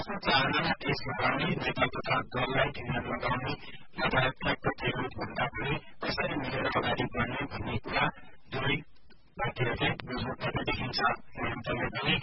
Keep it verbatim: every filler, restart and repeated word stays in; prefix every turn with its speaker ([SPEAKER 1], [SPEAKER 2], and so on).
[SPEAKER 1] चाहनामा case लगाउने नेता तथा दललाई ढिँडा लगाउने लगायतका प्रतिरोध भन्दा पनि कसरी मिलेर अगाडि बढ़ने भन्ने कुरा दुवै पार्टीहरूले बुझ्नुपर्ने देखिन्छ। हेमन्तले पनि